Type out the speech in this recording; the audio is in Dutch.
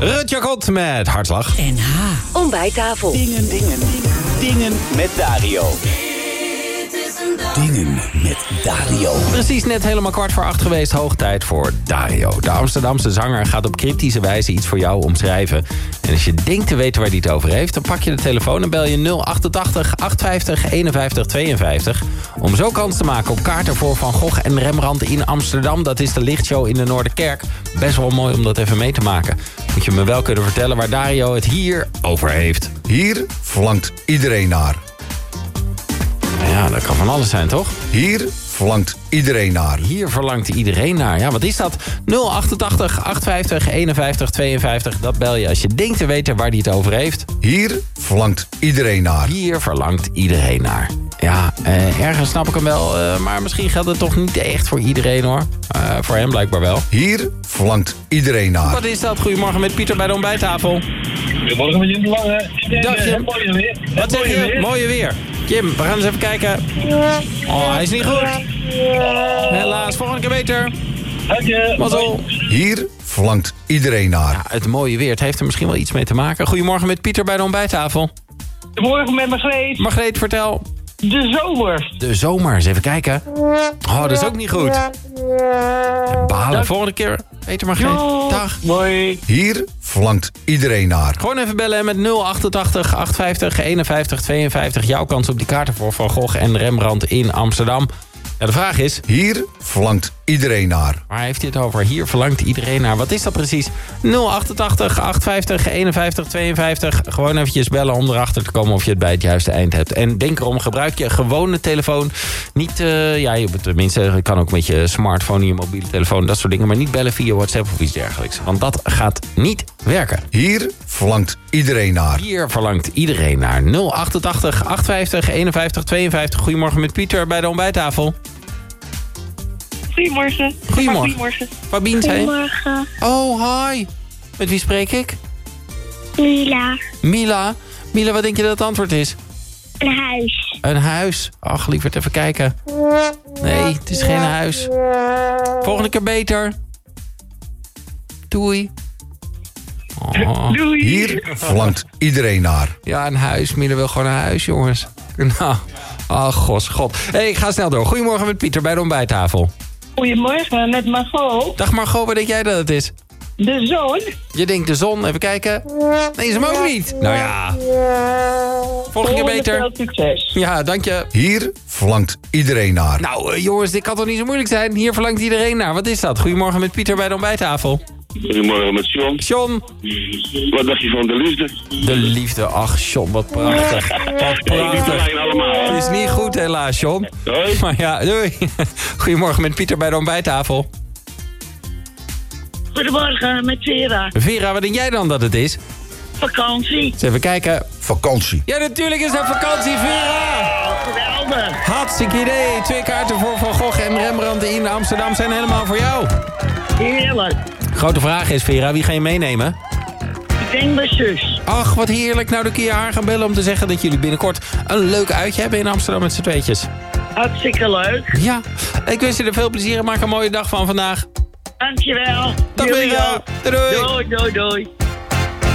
Rut Jacot met Hartslag. NH. Ontbijttafel. Dingen met Dario. Dingen met Dario. Precies net helemaal 7:15 geweest. Hoog tijd voor Dario. De Amsterdamse zanger gaat op cryptische wijze iets voor jou omschrijven. En als je denkt te weten waar hij het over heeft, dan pak je de telefoon en bel je 088 850 51 52. Om zo kans te maken op kaarten voor Van Gogh en Rembrandt in Amsterdam. Dat is de lichtshow in de Noorderkerk. Best wel mooi om dat even mee te maken. Moet je me wel kunnen vertellen waar Dario het hier over heeft. Hier verlangt iedereen naar. Ja, dat kan van alles zijn, toch? Hier verlangt iedereen naar. Hier verlangt iedereen naar. Ja, wat is dat? 088 850 51 52. Dat bel je als je denkt te weten waar hij het over heeft. Hier verlangt iedereen naar. Hier verlangt iedereen naar. Ja, ergens snap ik hem wel. Maar misschien geldt het toch niet echt voor iedereen, hoor. Voor hem blijkbaar wel. Hier verlangt iedereen naar. Wat is dat? Goedemorgen met Pieter bij de ontbijttafel. Goedemorgen met Jim de Lange. Dag, Jim. Mooie weer. Wat zeg je? Mooie weer. Jim, we gaan eens even kijken. Oh, hij is niet goed. Helaas, volgende keer beter. Dank je. Mazzel. Hier verlangt iedereen naar. Ja, het mooie weer, het heeft er misschien wel iets mee te maken. Goedemorgen met Pieter bij de ontbijttafel. Goedemorgen met Margreet. Margreet, vertel. De zomer. De zomer, eens even kijken. Oh, dat is ook niet goed. Balen, volgende keer. Beter Margreet. Dag. Mooi. Hier verlangt iedereen naar. Gewoon even bellen met 088 850 51 52. Jouw kans op die kaarten voor Van Gogh en Rembrandt in Amsterdam. Ja, de vraag is... Hier verlangt iedereen naar. Waar heeft hij het over? Hier verlangt iedereen naar. Wat is dat precies? 088 850 51 52. Gewoon eventjes bellen om erachter te komen of je het bij het juiste eind hebt. En denk erom, gebruik je gewone telefoon. Niet, tenminste, je kan ook met je smartphone, je mobiele telefoon, dat soort dingen. Maar niet bellen via WhatsApp of iets dergelijks. Want dat gaat niet werken. Hier verlangt iedereen naar. Hier verlangt iedereen naar. 088 850 51 52. Goedemorgen met Pieter bij de ontbijttafel. Goedemorgen. Goedemorgen. Fabien zei. Goedemorgen. Oh, hi. Met wie spreek ik? Mila. Mila. Mila, wat denk je dat het antwoord is? Een huis. Een huis. Ach, lieverd, even kijken. Nee, het is geen huis. Volgende keer beter. Doei. Oh. Doei. Hier verlangt iedereen naar. Ja, een huis. Mila wil gewoon een huis, jongens. Nou, oh, god. Hey, ik ga snel door. Goedemorgen met Pieter bij de ontbijttafel. Goedemorgen met Margot. Dag Margot, wat denk jij dat het is? De zon. Je denkt de zon, even kijken. Nee, is hem ook niet. Nou ja. Volgende keer beter. Veel succes. Ja, dank je. Hier verlangt iedereen naar. Nou, jongens, dit kan toch niet zo moeilijk zijn? Hier verlangt iedereen naar. Wat is dat? Goedemorgen met Pieter bij de ontbijttafel. Goedemorgen met John. John. Wat dacht je van de liefde? De liefde. Ach, John, wat prachtig. Wat prachtig. Het is niet goed helaas, John. Doei. Maar ja, doei. Goedemorgen met Pieter bij de ontbijttafel. Goedemorgen met Vera. Vera, wat denk jij dan dat het is? Vakantie. Eens even kijken. Vakantie. Ja, natuurlijk is dat vakantie, Vera. Geweldig. Hartstikke idee. 2 kaarten voor Van Gogh en Rembrandt in Amsterdam zijn helemaal voor jou. Heerlijk. Grote vraag is, Vera, wie ga je meenemen? Ik denk mijn zus. Ach, wat heerlijk. Nou, dan kun je haar gaan bellen om te zeggen dat jullie binnenkort een leuk uitje hebben in Amsterdam met z'n tweetjes. Hartstikke leuk. Ja, ik wens je er veel plezier en maak een mooie dag van vandaag. Dankjewel. Dag Vera. Doei. Doei, doei, doei.